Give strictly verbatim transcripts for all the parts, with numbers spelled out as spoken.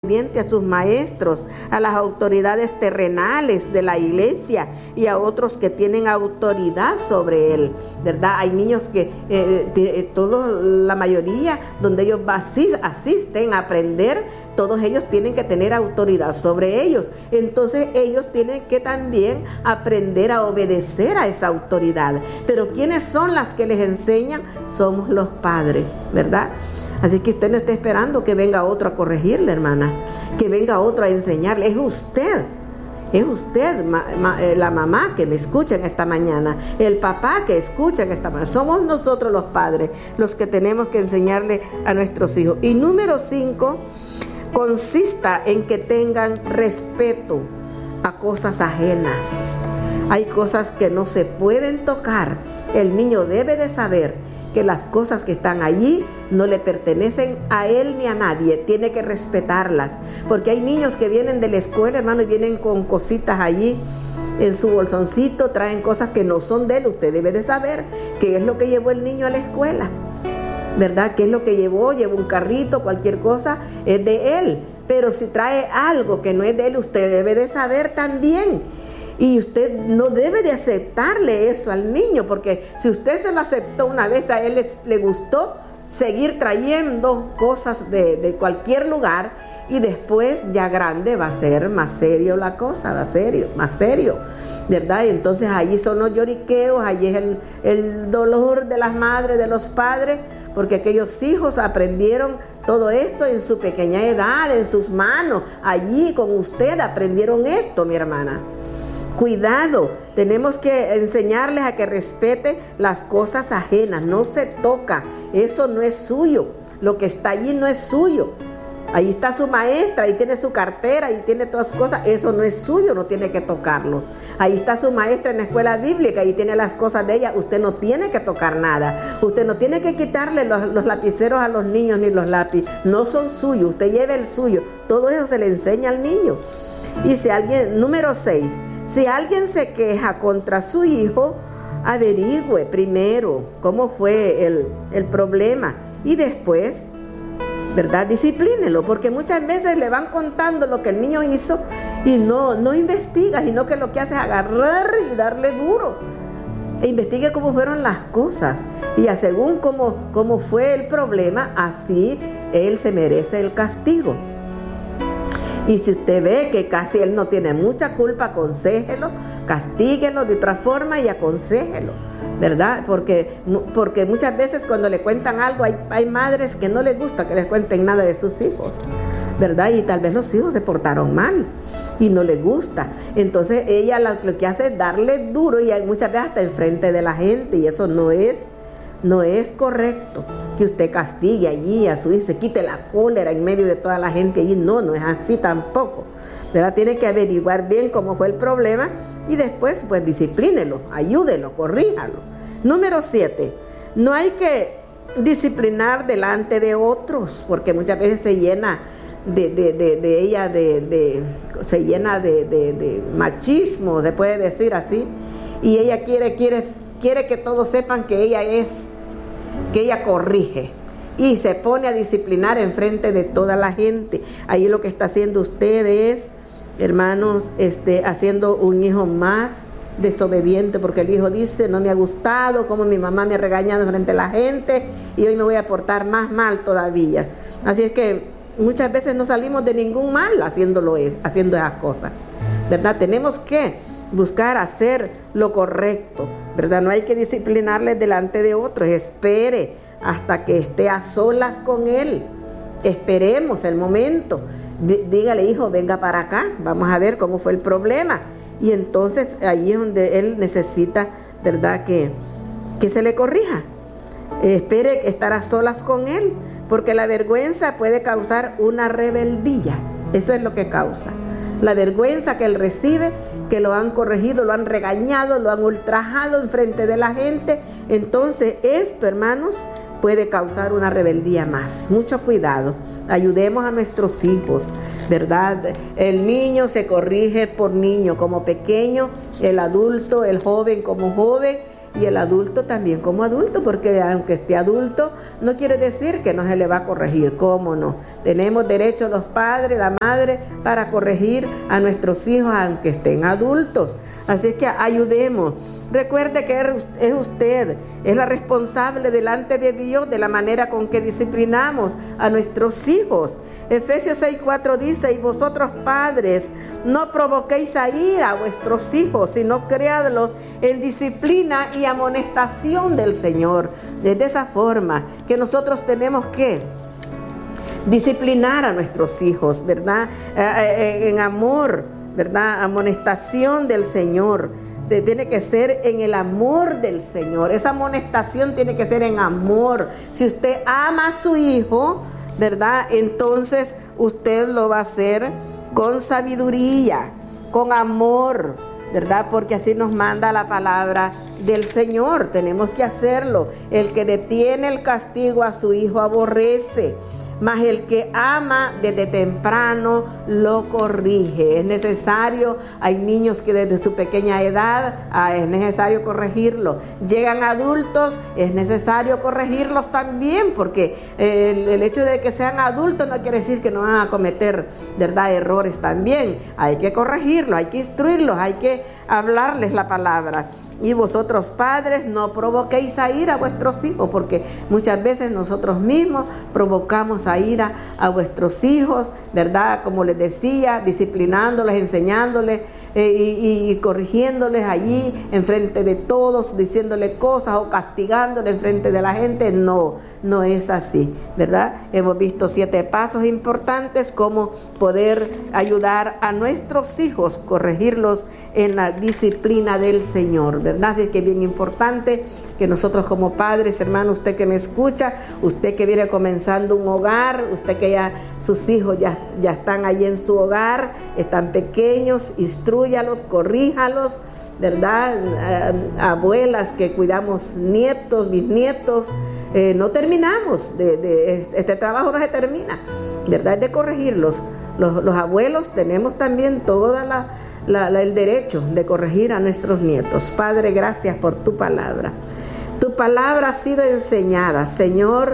a sus maestros, a las autoridades terrenales de la iglesia y a otros que tienen autoridad sobre él, ¿verdad? Hay niños que, eh, de, todos, la mayoría, donde ellos asisten a aprender, todos ellos tienen que tener autoridad sobre ellos. Entonces ellos tienen que también aprender a obedecer a esa autoridad. Pero ¿quiénes son las que les enseñan? Somos los padres, ¿verdad? Así que usted no esté esperando que venga otro a corregirle, hermana, que venga otro a enseñarle. Es usted, es usted, ma, ma, la mamá que me escucha en esta mañana, el papá que escucha en esta mañana. Somos nosotros los padres los que tenemos que enseñarle a nuestros hijos. Y número cinco, consista en que tengan respeto a cosas ajenas. Hay cosas que no se pueden tocar. El niño debe de saber que las cosas que están allí no le pertenecen a él ni a nadie. Tiene que respetarlas, porque hay niños que vienen de la escuela, hermano, y vienen con cositas allí en su bolsoncito, traen cosas que no son de él. Usted debe de saber qué es lo que llevó el niño a la escuela, ¿verdad? ¿Qué es lo que llevó? Llevó un carrito, cualquier cosa, es de él. Pero si trae algo que no es de él, usted debe de saber también. Y usted no debe de aceptarle eso al niño, porque si usted se lo aceptó una vez, a él les, le gustó seguir trayendo cosas de, de cualquier lugar, y después ya grande va a ser más serio la cosa, va a serio, más serio, ¿verdad? Y entonces allí son los lloriqueos, allí es el, el dolor de las madres, de los padres, porque aquellos hijos aprendieron todo esto en su pequeña edad, en sus manos. Allí con usted aprendieron esto, mi hermana. Cuidado, tenemos que enseñarles a que respete las cosas ajenas. No se toca, eso no es suyo. Lo que está allí no es suyo. Ahí está su maestra, ahí tiene su cartera, ahí tiene todas sus cosas. Eso no es suyo, no tiene que tocarlo. Ahí está su maestra en la escuela bíblica, ahí tiene las cosas de ella. Usted no tiene que tocar nada. Usted no tiene que quitarle los, los lapiceros a los niños ni los lápices. No son suyos, usted lleve el suyo. Todo eso se le enseña al niño. Y si alguien, número seis, si alguien se queja contra su hijo, averigüe primero cómo fue el, el problema y después, ¿verdad? Disciplínelo, porque muchas veces le van contando lo que el niño hizo y no, no investiga, sino que lo que hace es agarrar y darle duro. E investigue cómo fueron las cosas y a según cómo, cómo fue el problema, así él se merece el castigo. Y si usted ve que casi él no tiene mucha culpa, aconséjelo, castíguelo de otra forma y aconséjelo, ¿verdad? Porque, porque muchas veces cuando le cuentan algo, hay, hay madres que no les gusta que les cuenten nada de sus hijos, ¿verdad? Y tal vez los hijos se portaron mal y no les gusta. Entonces ella lo, lo que hace es darle duro y hay muchas veces hasta enfrente de la gente, y eso no es, no es correcto. Que usted castigue allí a su hijo, se quite la cólera en medio de toda la gente allí. No, no es así tampoco, ¿verdad? Tiene que averiguar bien cómo fue el problema y después pues disciplínelo, ayúdelo, corríjalo. Número siete, no hay que disciplinar delante de otros, porque muchas veces se llena de, de, de, de ella, de, de, se llena de, de, de machismo, se puede decir así, y ella quiere, quiere, quiere que todos sepan que ella es que ella corrige y se pone a disciplinar en frente de toda la gente. Ahí lo que está haciendo usted es, hermanos, este, haciendo un hijo más desobediente, porque el hijo dice, no me ha gustado como mi mamá me ha regañado frente a la gente y hoy me voy a portar más mal todavía. Así es que muchas veces no salimos de ningún mal haciéndolo, haciendo esas cosas, ¿verdad? Tenemos que buscar hacer lo correcto, ¿verdad? No hay que disciplinarle delante de otros. Espere hasta que esté a solas con él. Esperemos el momento. D- dígale, hijo, venga para acá, vamos a ver cómo fue el problema. Y entonces ahí es donde él necesita, ¿verdad?, que, que se le corrija. Espere estar a solas con él, porque la vergüenza puede causar una rebeldía. Eso es lo que causa. La vergüenza que él recibe, que lo han corregido, lo han regañado, lo han ultrajado en frente de la gente. Entonces esto, hermanos, puede causar una rebeldía más. Mucho cuidado. Ayudemos a nuestros hijos, ¿verdad? El niño se corrige por niño, como pequeño, el adulto, el joven como joven. y el adulto también como adulto, porque aunque esté adulto, no quiere decir que no se le va a corregir. ¿Cómo no? Tenemos derecho los padres, la madre, para corregir a nuestros hijos aunque estén adultos. Así que ayudemos. Recuerde que es usted, es la responsable delante de Dios de la manera con que disciplinamos a nuestros hijos. Efesios seis cuatro dice: y vosotros padres, no provoquéis a ira a vuestros hijos, sino criadlos en disciplina y amonestación del Señor. De esa forma que nosotros tenemos que disciplinar a nuestros hijos, ¿verdad? Eh, eh, en amor, ¿verdad? Amonestación del Señor. De, tiene que ser en el amor del Señor. Esa amonestación tiene que ser en amor. Si usted ama a su hijo, ¿verdad? Entonces usted lo va a hacer con sabiduría, con amor, ¿verdad? Porque así nos manda la palabra del Señor. Tenemos que hacerlo. El que detiene el castigo a su hijo aborrece, mas el que ama desde temprano lo corrige. Es necesario, hay niños que desde su pequeña edad ah, es necesario corregirlo. Llegan adultos, es necesario corregirlos también, porque el, el hecho de que sean adultos no quiere decir que no van a cometer, ¿verdad?, errores también. Hay que corregirlos, hay que instruirlos, hay que hablarles la palabra. Y vosotros padres, no provoquéis a ira a vuestros hijos, porque muchas veces nosotros mismos provocamos a ira a vuestros hijos, ¿verdad? Como les decía, disciplinándoles, enseñándoles eh, y, y corrigiéndoles allí enfrente de todos, diciéndoles cosas o castigándoles enfrente de la gente. No, no es así, ¿verdad? Hemos visto siete pasos importantes como poder ayudar a nuestros hijos, corregirlos en la disciplina del Señor, ¿verdad? Así que es bien importante que nosotros como padres, hermano, usted que me escucha, usted que viene comenzando un hogar, usted que ya sus hijos ya, ya están allí en su hogar, están pequeños, instrúyalos, corríjalos, ¿verdad? Eh, abuelas que cuidamos nietos, bisnietos, eh, no terminamos, de, de, este trabajo no se termina, ¿verdad? Es de corregirlos. Los, los abuelos tenemos también toda la La, la, el derecho de corregir a nuestros nietos. Padre, gracias por tu palabra. Tu palabra ha sido enseñada, Señor,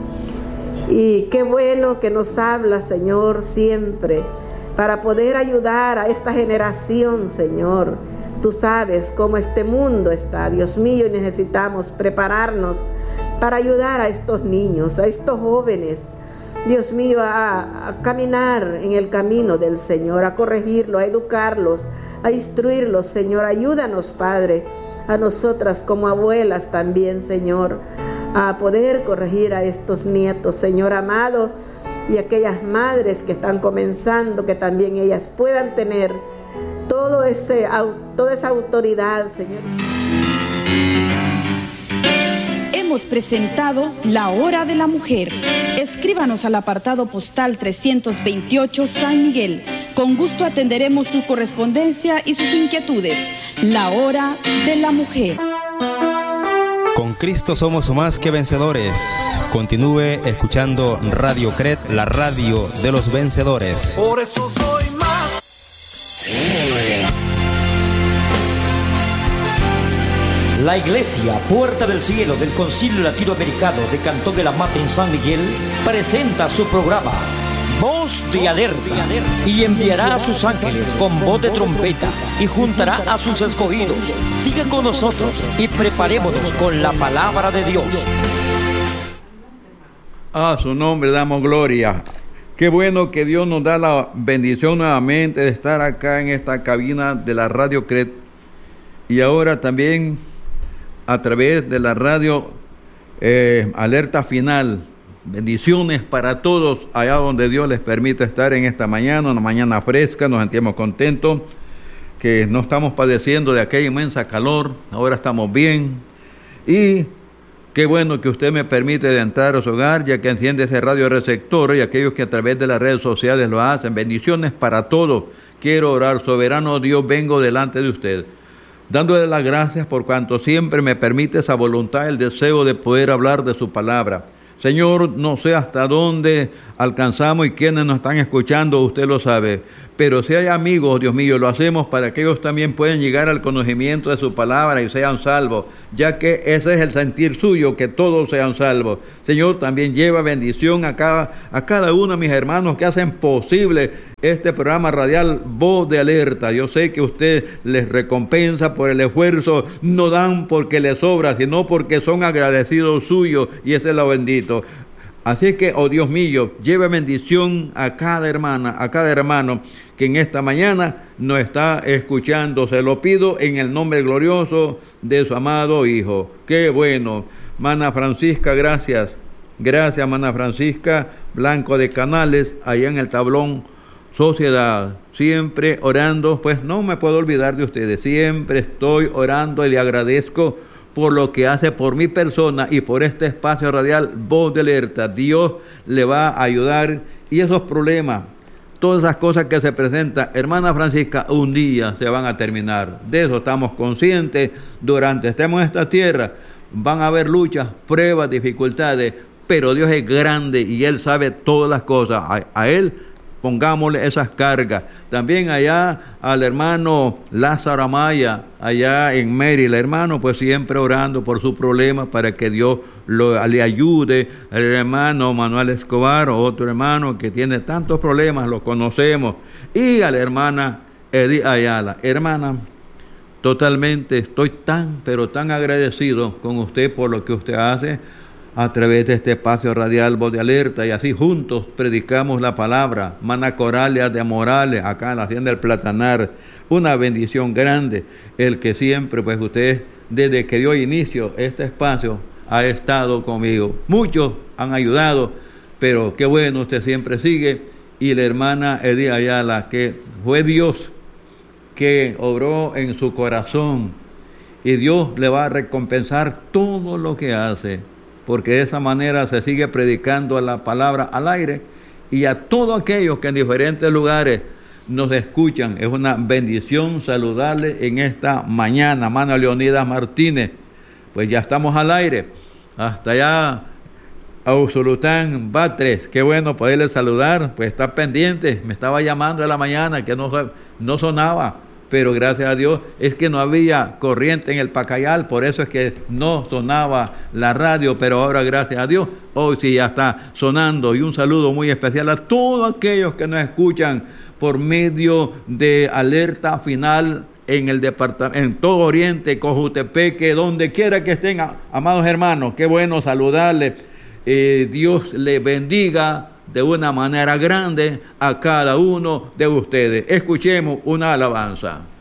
y qué bueno que nos habla, Señor, siempre para poder ayudar a esta generación, Señor. Tú sabes cómo este mundo está, Dios mío, y necesitamos prepararnos para ayudar a estos niños, a estos jóvenes, Dios mío, a, a caminar en el camino del Señor, a corregirlos, a educarlos, a instruirlos, Señor. Ayúdanos, Padre, a nosotras como abuelas también, Señor, a poder corregir a estos nietos, Señor amado, y aquellas madres que están comenzando, que también ellas puedan tener todo ese, toda esa autoridad, Señor. Hemos presentado La Hora de la Mujer. Escríbanos al apartado postal trescientos veintiocho San Miguel. Con gusto atenderemos su correspondencia y sus inquietudes. La Hora de la Mujer. Con Cristo somos más que vencedores. Continúe escuchando Radio Cret, la radio de los vencedores. Por eso soy más. La Iglesia Puerta del Cielo del Concilio Latinoamericano de Cantón de la Mata en San Miguel presenta su programa Voz de Alerta y enviará a sus ángeles con voz de trompeta y juntará a sus escogidos. Siga con nosotros y preparémonos con la palabra de Dios. A su nombre damos gloria. Qué bueno que Dios nos da la bendición nuevamente de estar acá en esta cabina de la Radio Cret y ahora también a través de la radio eh, Alerta Final. Bendiciones para todos allá donde Dios les permite estar en esta mañana, una mañana fresca. Nos sentimos contentos que no estamos padeciendo de aquella inmensa calor, ahora estamos bien. Y qué bueno que usted me permite de entrar a su hogar, ya que enciende ese radio receptor, y aquellos que a través de las redes sociales lo hacen. Bendiciones para todos. Quiero orar, soberano Dios, vengo delante de usted, dándole las gracias por cuanto siempre me permite esa voluntad, el deseo de poder hablar de su palabra. Señor, no sé hasta dónde alcanzamos y quienes nos están escuchando, usted lo sabe. Pero si hay amigos, Dios mío, lo hacemos para que ellos también puedan llegar al conocimiento de su palabra y sean salvos, ya que ese es el sentir suyo, que todos sean salvos. Señor, también lleva bendición a cada, a cada uno de mis hermanos que hacen posible este programa radial Voz de Alerta. Yo sé que usted les recompensa por el esfuerzo, no dan porque les sobra, sino porque son agradecidos suyos, y ese es lo bendito. Así que, oh Dios mío, lleve bendición a cada hermana, a cada hermano que en esta mañana nos está escuchando. Se lo pido en el nombre glorioso de su amado Hijo. ¡Qué bueno! Mana Francisca, gracias. Gracias, Mana Francisca Blanco de Canales, allá en el tablón Sociedad. Siempre orando, pues no me puedo olvidar de ustedes. Siempre estoy orando y le agradezco por lo que hace por mi persona y por este espacio radial Voz de Alerta. Dios le va a ayudar, y esos problemas, todas esas cosas que se presentan, hermana Francisca, un día se van a terminar. De eso estamos conscientes. Durante estemos en esta tierra, van a haber luchas, pruebas, dificultades, pero Dios es grande y Él sabe todas las cosas. A, a Él pongámosle esas cargas. También allá al hermano Lázaro Amaya, allá en Maryland, hermano, pues siempre orando por su problema para que Dios lo, le ayude. El hermano Manuel Escobar, otro hermano que tiene tantos problemas, lo conocemos. Y a la hermana Edith Ayala. Hermana, totalmente estoy tan, pero tan agradecido con usted por lo que usted hace a través de este espacio radial Voz de Alerta, y así juntos predicamos la palabra. Mana Coralia de Morales, acá en la hacienda del Platanar, una bendición grande, el que siempre, pues usted, desde que dio inicio este espacio, ha estado conmigo. Muchos han ayudado, pero qué bueno, usted siempre sigue. Y la hermana Edith Ayala, que fue Dios que obró en su corazón, y Dios le va a recompensar todo lo que hace, porque de esa manera se sigue predicando la palabra al aire, y a todos aquellos que en diferentes lugares nos escuchan. Es una bendición saludarles en esta mañana. Hermana Leonidas Martínez, pues ya estamos al aire. Hasta allá, a Usulután Batres, qué bueno poderles saludar, pues está pendiente. Me estaba llamando en la mañana que no, no sonaba, pero gracias a Dios es que no había corriente en el Pacayal, por eso es que no sonaba la radio, pero ahora gracias a Dios, hoy sí ya está sonando. Y un saludo muy especial a todos aquellos que nos escuchan por medio de Alerta Final en el departamento, en todo Oriente, Cojutepeque, donde quiera que estén, amados hermanos. Qué bueno saludarles. Eh, Dios les bendiga de una manera grande a cada uno de ustedes. Escuchemos una alabanza.